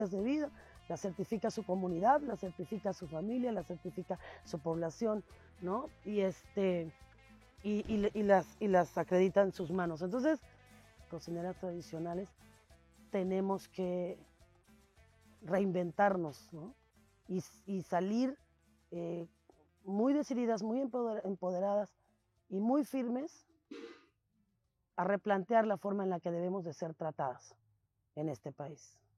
de vida, la certifica su comunidad, la certifica su familia, la certifica su población, ¿no? Y las acredita en sus manos. Entonces, cocineras tradicionales tenemos que reinventarnos, ¿no? Y salir eh, muy decididas, muy empoderadas y muy firmes a replantear la forma en la que debemos de ser tratadas en este país.